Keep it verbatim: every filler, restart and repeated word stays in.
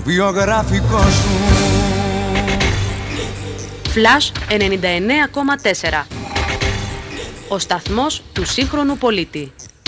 βιογραφικό σου. Flash ενενήντα εννέα κόμμα τέσσερα. Ο σταθμός του σύγχρονου πολίτη.